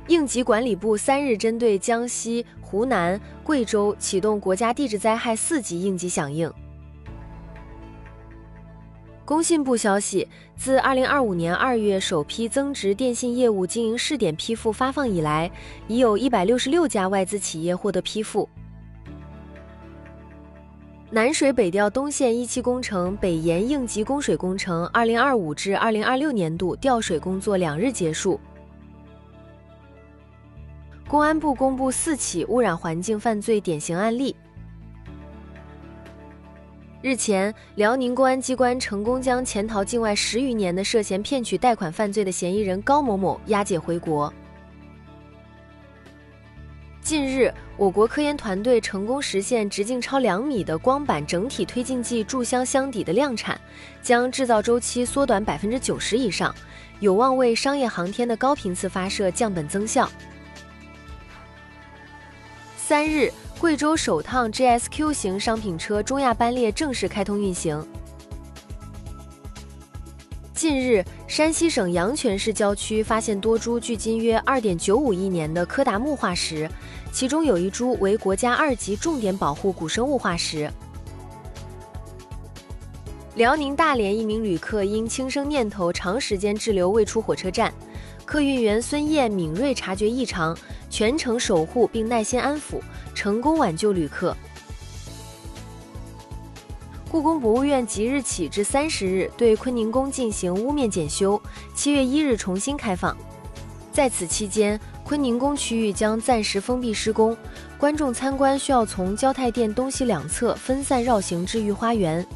应急管理部3日针对江西、湖南、贵州启动国家地质灾害4级应急响应。工信部消息，自2025年2月首批增值电信业务经营试点批复发放以来，已有166家外资企业获得批复。南水北调东线1期工程北延应急供水工程2025至2026年度调水工作2日结束。公安部公布4起污染环境犯罪典型案例。日前，辽宁公安机关成功将潜逃境外10余年的涉嫌骗取贷款犯罪的嫌疑人高某某押解回国。近日，我国科研团队成功实现直径超2米的光板整体推进剂注箱箱底的量产，将制造周期缩短90%以上，有望为商业航天的高频次发射降本增效。3日，贵州首趟 GSQ 型商品车中亚班列正式开通运行。近日，山西省阳泉市郊区发现多株距今约2.95亿年的柯达木化石，其中有1株为国家2级重点保护古生物化石。辽宁大连一名旅客因轻生念头长时间滞留未出火车站，客运员孙燕敏锐察觉异常，全程守护并耐心安抚，成功挽救旅客。故宫博物院即日起至30日对坤宁宫进行屋面检修，7月1日重新开放。在此期间，坤宁宫区域将暂时封闭施工，观众参观需要从交泰殿东西两侧分散绕行至御花园。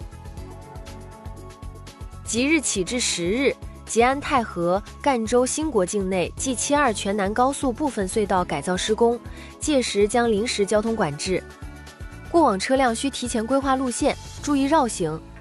即日起至10日，吉安太和、赣州兴国境内 G72 全南高速部分隧道改造施工，届时将临时交通管制。过往车辆需提前规划路线，注意绕行，